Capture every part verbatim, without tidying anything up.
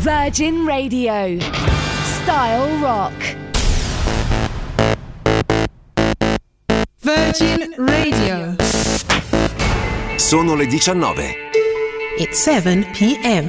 Virgin Radio. Style Rock. Virgin Radio. Sono le diciannove. It's seven p.m.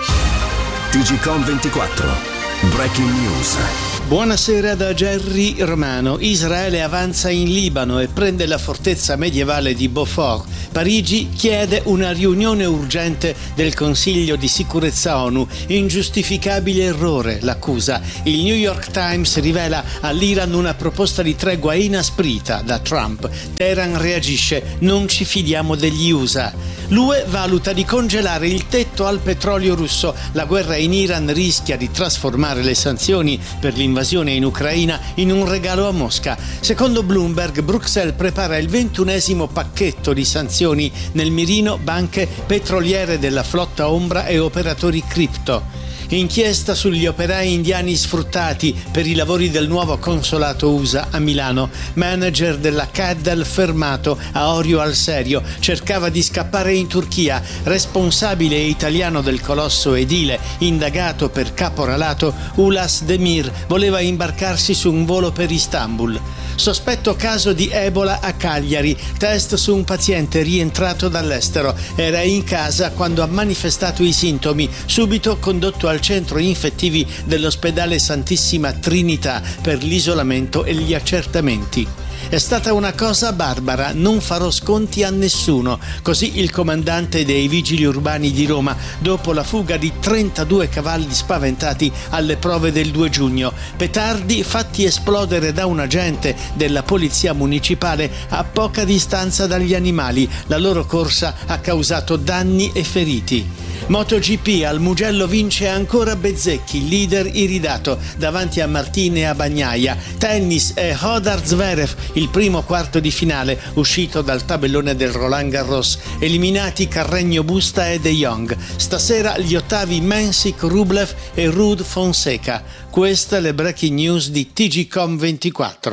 T G Com ventiquattro. Breaking News. Buonasera da Gerry Romano. Israele avanza in Libano e prende la fortezza medievale di Beaufort. Parigi chiede una riunione urgente del Consiglio di sicurezza ONU. Ingiustificabile errore, l'accusa. Il New York Times rivela all'Iran una proposta di tregua inasprita da Trump. Teheran reagisce: non ci fidiamo degli U S A. L'U E valuta di congelare il tetto al petrolio russo. La guerra in Iran rischia di trasformare le sanzioni per l'invasione in Ucraina in un regalo a Mosca. Secondo Bloomberg, Bruxelles prepara il ventunesimo pacchetto di sanzioni, nel mirino banche petroliere della flotta ombra e operatori cripto. Inchiesta sugli operai indiani sfruttati per i lavori del nuovo consolato U S A a Milano. Manager della Caddel fermato a Orio al Serio. Cercava di scappare in Turchia. Responsabile italiano del colosso edile, indagato per caporalato, Ulas Demir voleva imbarcarsi su un volo per Istanbul. Sospetto caso di Ebola a Cagliari. Test su un paziente rientrato dall'estero. Era in casa quando ha manifestato i sintomi. Subito condotto al centro infettivi dell'ospedale Santissima Trinità per l'isolamento e gli accertamenti. È stata una cosa barbara, non farò sconti a nessuno. Così il comandante dei Vigili Urbani di Roma dopo la fuga di trentadue cavalli spaventati alle prove del due giugno. Petardi fatti esplodere da un agente della polizia municipale a poca distanza dagli animali. La loro corsa ha causato danni e feriti. MotoGP, al Mugello vince ancora Bezzecchi, leader iridato davanti a Martini e a Bagnaia. Tennis e Hodar Zverev, il primo quarto di finale uscito dal tabellone del Roland Garros. Eliminati Carreño Busta e De Jong. Stasera gli ottavi Mensik, Rublev e Ruud Fonseca. Queste le breaking news di T G Com ventiquattro.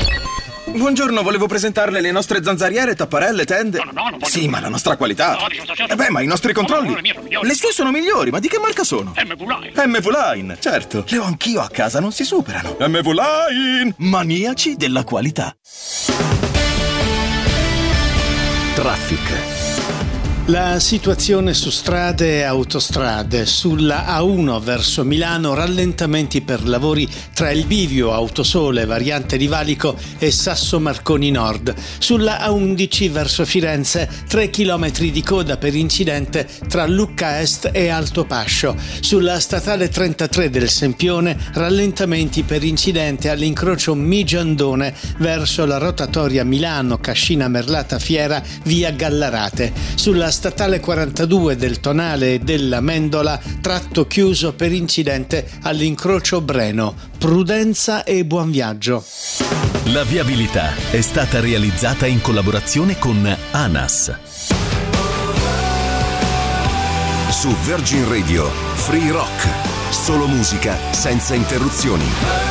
Buongiorno, volevo presentarle le nostre zanzariere, tapparelle, tende. No, no, no, non voglio. Sì, ma la nostra qualità. No, diciamo, certo. Eh beh, ma i nostri controlli. No, no, le mie sono migliori. Le sue sono migliori, ma di che marca sono? M V Line. M V Line, certo. Le ho anch'io a casa, non si superano. M V Line, maniaci della qualità. Traffic. La situazione su strade e autostrade. Sulla A uno verso Milano rallentamenti per lavori tra il bivio Autosole, variante di Valico, e Sasso Marconi Nord. Sulla A undici verso Firenze tre chilometri di coda per incidente tra Lucca Est e Altopascio. Sulla statale trentatré del Sempione rallentamenti per incidente all'incrocio Migiandone verso la rotatoria Milano Cascina Merlata Fiera via Gallarate. Sulla statale quarantadue del Tonale e della Mendola tratto chiuso per incidente all'incrocio Breno. Prudenza e buon viaggio. La viabilità è stata realizzata in collaborazione con ANAS. Su Virgin Radio, Free Rock. Solo musica senza interruzioni.